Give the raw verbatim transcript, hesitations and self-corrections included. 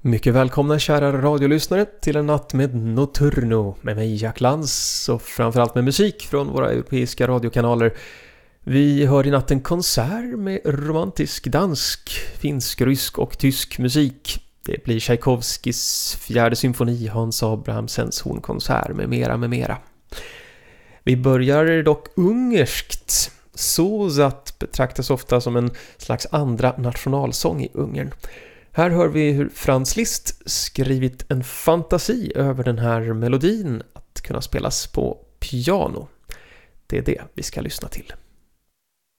Mycket välkomna kära radiolyssnare till en natt med Notturno med mig Jack Lantz och framförallt med musik från våra europeiska radiokanaler. Vi hör i natten konsert med romantisk dansk, finsk, rysk och tysk musik. Det blir Tchaikovskis fjärde symfoni, Hans Abrahamsens hornkonsert med mera med mera. Vi börjar dock ungerskt. Szózat betraktas ofta som en slags andra nationalsång i Ungern. Här hör vi hur Franz Liszt skrivit en fantasi över den här melodin att kunna spelas på piano. Det är det vi ska lyssna till.